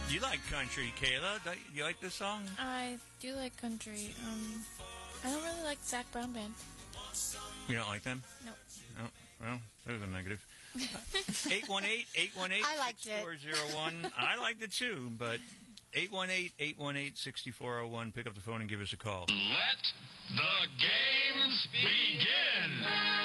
You like country, Kayla? You like this song? I do like country. I don't really like Zach Brown Band. You don't like them? No. Oh, well, there's a negative. 818-818-6401. I liked it. I liked it too, but 818-818-6401. Pick up the phone and give us a call. Let the games begin.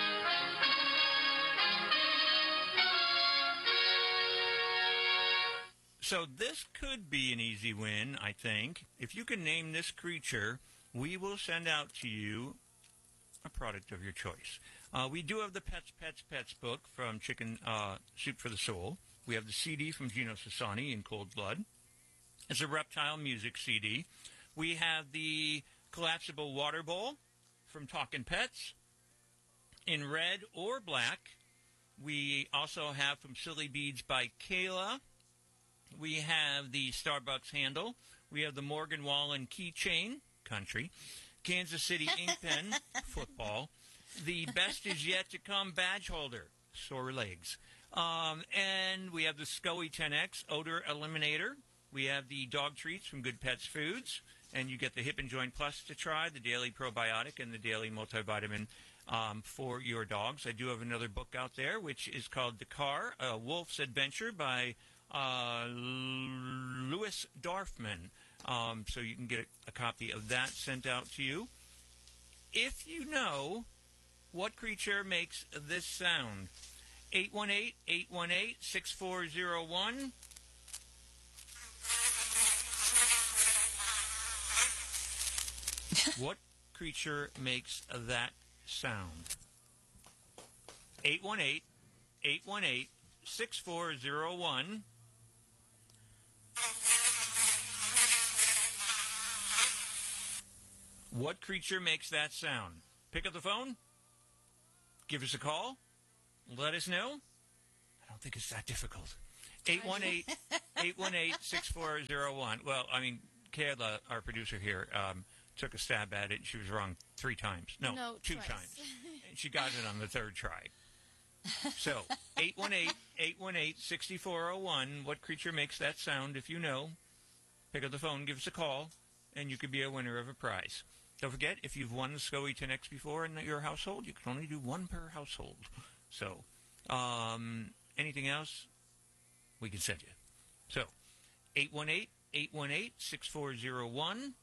So this could be an easy win, I think. If you can name this creature, we will send out to you a product of your choice. We do have the Pets book from Chicken Soup for the Soul. We have the CD from Gino Sassani in Cold Blood. It's a reptile music CD. We have the collapsible water bowl from Talkin' Pets in red or black. We also have from Silly Beads by Kayla. We have the Starbucks handle. We have the Morgan Wallen keychain, country. Kansas City ink pen, football. The Best Is Yet to Come badge holder, sore legs. And we have the Scully 10X odor eliminator. We have the dog treats from Good Pets Foods. And you get the Hip and Joint Plus to try, the Daily Probiotic, and the Daily Multivitamin for your dogs. I do have another book out there, which is called Dakar, A Wolf's Adventure by Louis Dorfman. So you can get a copy of that sent out to you. If you know what creature makes this sound, 818-818-6401. What creature makes that sound? 818-818-6401. What creature makes that sound? Pick up the phone. Give us a call. Let us know. I don't think it's that difficult. 818-818-6401. Well, I mean, Kayla, our producer here, took a stab at it. She was wrong 3 times. No, 2 twice. times. And she got it on the 3rd try. So, 818-818-6401. What creature makes that sound? If you know, pick up the phone, give us a call, and you could be a winner of a prize. Don't forget, if you've won the SCOE 10X before in your household, you can only do 1 per household. So, anything else, we can send you. So, 818-818-6401,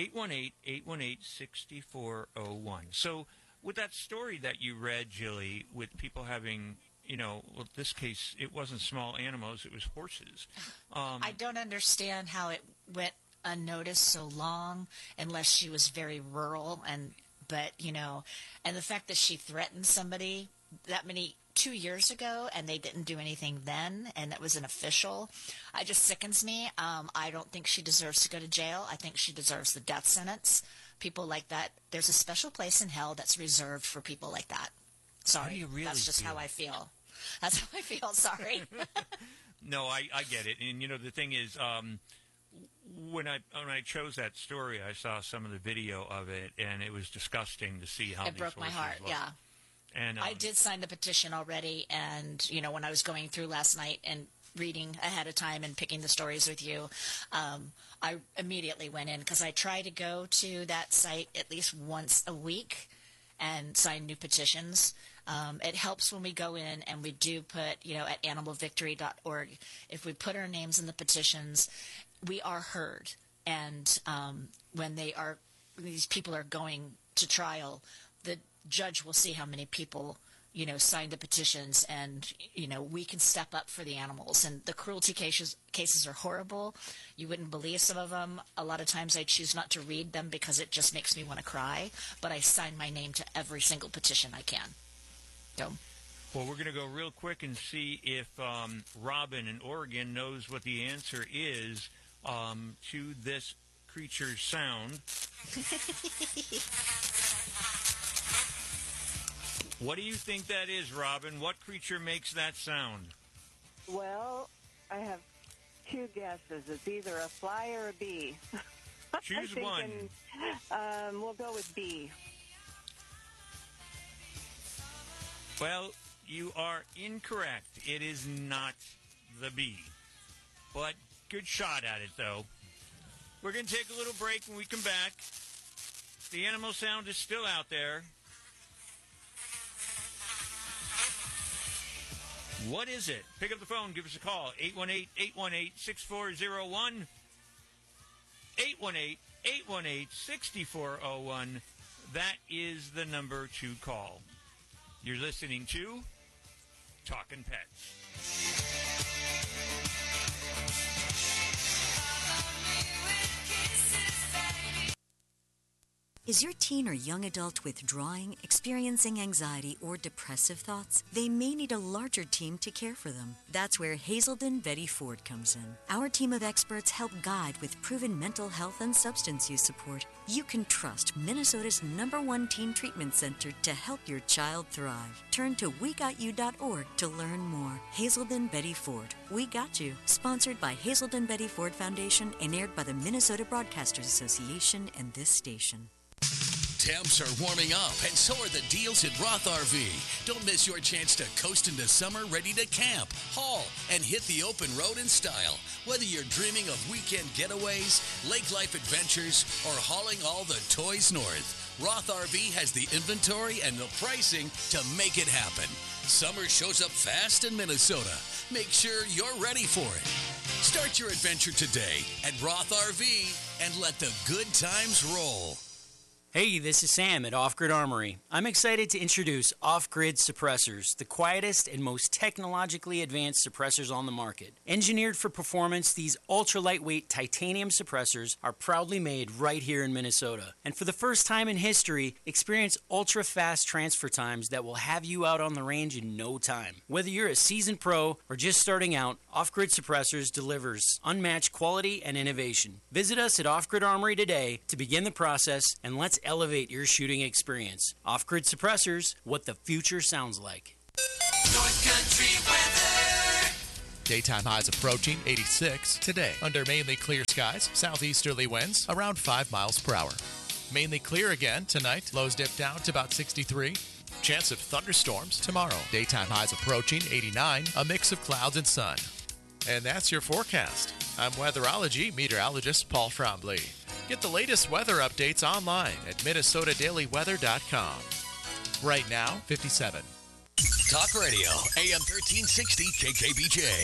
818-818-6401. So, with that story that you read, Jilly, with people having, well, in this case, it wasn't small animals, it was horses. I don't understand how it went unnoticed so long, unless she was very rural, but and the fact that she threatened somebody that many 2 years ago and they didn't do anything then, and that was an official, it just sickens me. I don't think she deserves to go to jail. I think she deserves the death sentence. People like that, there's a special place in hell that's reserved for people like that. Sorry, How do you really that's just feel? how I feel. That's how I feel. Sorry. No, I get it. And, the thing is, when I chose that story, I saw some of the video of it, and it was disgusting to see how It broke my heart, look. yeah. And I did sign the petition already, and, when I was going through last night and reading ahead of time and picking the stories with you, I immediately went in, because I try to go to that site at least once a week and sign new petitions. It helps when we go in and we do put, at animalvictory.org, if we put our names in the petitions, we are heard. And when these people are going to trial, the judge will see how many people, signed the petitions, and, we can step up for the animals. And the cruelty cases are horrible. You wouldn't believe some of them. A lot of times I choose not to read them because it just makes me want to cry. But I sign my name to every single petition I can. So. Well, we're going to go real quick and see if Robin in Oregon knows what the answer is to this creature's sound. What do you think that is, Robin? What creature makes that sound? Well, I have 2 guesses. It's either a fly or a bee. Choose one. We'll go with bee. Well, you are incorrect. It is not the bee. But good shot at it, though. We're going to take a little break. When we come back, the animal sound is still out there. What is it? Pick up the phone. Give us a call. 818-818-6401. 818-818-6401. That is the number to call. You're listening to Talkin' Pets. Is your teen or young adult withdrawing, experiencing anxiety, or depressive thoughts? They may need a larger team to care for them. That's where Hazelden Betty Ford comes in. Our team of experts help guide with proven mental health and substance use support. You can trust Minnesota's #1 teen treatment center to help your child thrive. Turn to WeGotYou.org to learn more. Hazelden Betty Ford. We Got You. Sponsored by Hazelden Betty Ford Foundation and aired by the Minnesota Broadcasters Association and this station. Temps are warming up, and so are the deals at Roth RV. Don't miss your chance to coast into summer ready to camp, haul, and hit the open road in style. Whether you're dreaming of weekend getaways, lake life adventures, or hauling all the toys north, Roth RV has the inventory and the pricing to make it happen. Summer shows up fast in Minnesota. Make sure you're ready for it. Start your adventure today at Roth RV and let the good times roll. Hey, this is Sam at Off Grid Armory. I'm excited to introduce Off Grid Suppressors, the quietest and most technologically advanced suppressors on the market. Engineered for performance, these ultra-lightweight titanium suppressors are proudly made right here in Minnesota. And for the first time in history, experience ultra-fast transfer times that will have you out on the range in no time. Whether you're a seasoned pro or just starting out, Off Grid Suppressors delivers unmatched quality and innovation. Visit us at Off Grid Armory today to begin the process, and let's elevate your shooting experience. Off-Grid Suppressors, what the future sounds like. North Country weather. Daytime highs approaching 86 today. Under mainly clear skies, southeasterly winds around 5 miles per hour. Mainly clear again tonight. Lows dip down to about 63. Chance of thunderstorms tomorrow. Daytime highs approaching 89, a mix of clouds and sun. And that's your forecast. I'm weatherology meteorologist Paul Trombley. Get the latest weather updates online at minnesotadailyweather.com. Right now, 57. Talk Radio, AM 1360 KKBJ.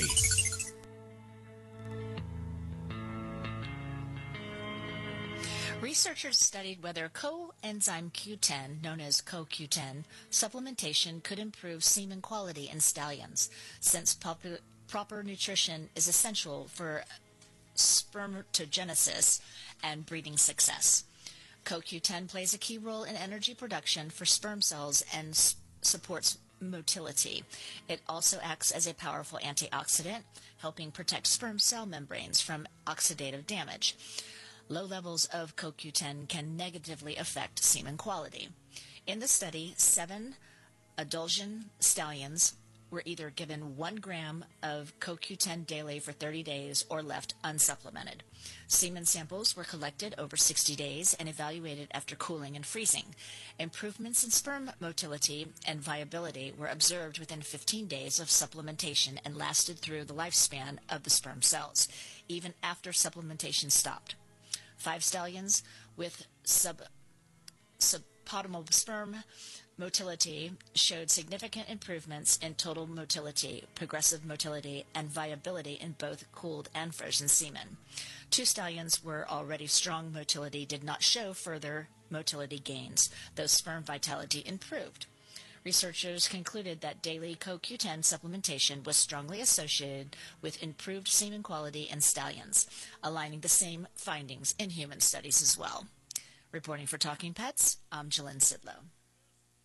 Researchers studied whether coenzyme Q10, known as CoQ10, supplementation could improve semen quality in stallions, since proper nutrition is essential for spermatogenesis and breeding success. CoQ10 plays a key role in energy production for sperm cells and supports motility. It also acts as a powerful antioxidant, helping protect sperm cell membranes from oxidative damage. Low levels of CoQ10 can negatively affect semen quality. In the study, 7 Adulsion stallions were either given 1 gram of CoQ10 daily for 30 days or left unsupplemented. Semen samples were collected over 60 days and evaluated after cooling and freezing. Improvements in sperm motility and viability were observed within 15 days of supplementation and lasted through the lifespan of the sperm cells, even after supplementation stopped. 5 stallions with suboptimal sperm motility showed significant improvements in total motility, progressive motility, and viability in both cooled and frozen semen. 2 stallions were already strong motility did not show further motility gains, though sperm vitality improved. Researchers concluded that daily CoQ10 supplementation was strongly associated with improved semen quality in stallions, aligning the same findings in human studies as well. Reporting for Talking Pets, I'm Jalynn Sidlow.